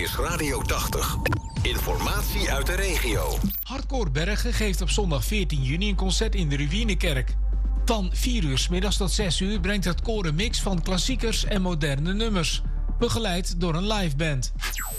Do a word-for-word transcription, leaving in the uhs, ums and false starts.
is Radio tachtig. Informatie uit de regio. Hardcore Bergen geeft op zondag veertien juni een concert in de Ruïnekerk. Van vier uur 's middags tot zes uur brengt het koor een mix van klassiekers en moderne nummers. Begeleid door een liveband.